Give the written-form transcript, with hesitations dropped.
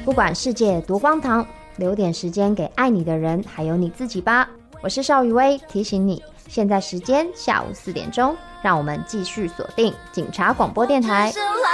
不管世界多荒唐，留点时间给爱你的人，还有你自己吧。我是邵雨薇，提醒你，现在时间下午4点钟，让我们继续锁定警察广播电台。